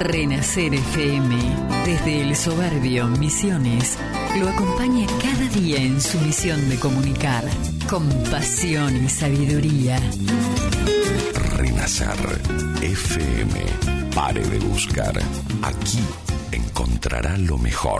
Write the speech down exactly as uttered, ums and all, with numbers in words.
Renacer F M, desde el soberbio Misiones, lo acompaña cada día en su misión de comunicar con pasión y sabiduría. Renacer F M. Pare de buscar. Aquí encontrará lo mejor.